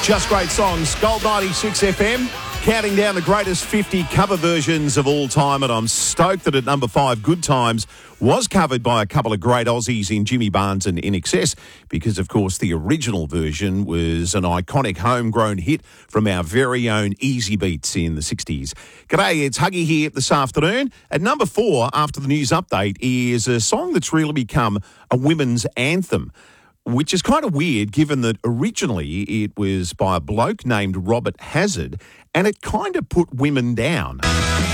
Just great songs. Gold 96 FM, counting down the greatest 50 cover versions of all time. And I'm stoked that at number 5, Good Times was covered by a couple of great Aussies in Jimmy Barnes and INXS because, of course, the original version was an iconic homegrown hit from our very own Easy Beats in the 60s. G'day, it's Huggy here this afternoon. At number 4, after the news update, is a song that's really become a women's anthem, which is kind of weird given that originally it was by a bloke named Robert Hazard and it kind of put women down.